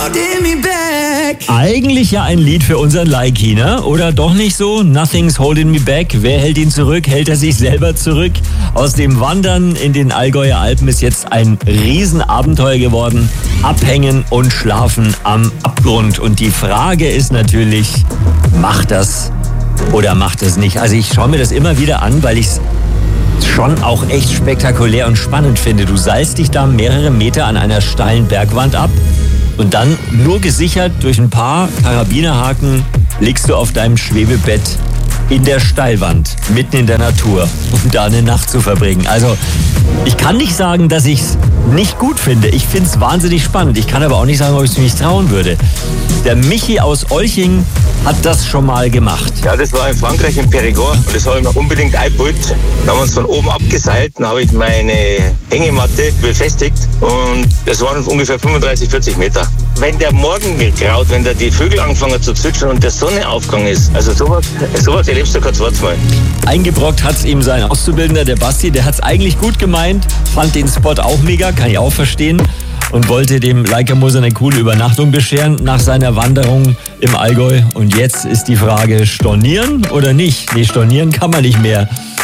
holding me back. Eigentlich ja ein Lied für unseren Likey, ne? Oder doch nicht so? Nothing's holding me back. Wer hält ihn zurück? Hält er sich selber zurück? Aus dem Wandern in den Allgäuer Alpen ist jetzt ein Riesenabenteuer geworden. Abhängen und schlafen am Abgrund. Und die Frage ist natürlich, macht das oder macht es nicht? Also ich schaue mir das immer wieder an, weil ich es schon auch echt spektakulär und spannend finde. Du seilst dich da mehrere Meter an einer steilen Bergwand ab und dann nur gesichert durch ein paar Karabinerhaken liegst du auf deinem Schwebebett in der Steilwand, mitten in der Natur, um da eine Nacht zu verbringen. Also ich kann nicht sagen, dass ich es nicht gut finde. Ich finde es wahnsinnig spannend. Ich kann aber auch nicht sagen, ob ich es mir nicht trauen würde. Der Michi aus Olching hat das schon mal gemacht. Ja, das war in Frankreich, in Périgord. Und das habe ich mir unbedingt eingebaut. Da haben wir uns von oben abgeseilt. Dann habe ich meine Hängematte befestigt. Und das waren ungefähr 35, 40 Meter. Wenn der Morgengraut, wenn da die Vögel anfangen zu zwitschern und der Sonnenaufgang ist, also sowas erlebst du kein zweites Mal. Eingebrockt hat es ihm sein Auszubildender, der Basti. Der hat es eigentlich gut gemeint, fand den Spot auch mega, kann ich auch verstehen. Und wollte dem Leica Moser eine coole Übernachtung bescheren nach seiner Wanderung im Allgäu. Und jetzt ist die Frage, stornieren oder nicht? Nee, stornieren kann man nicht mehr.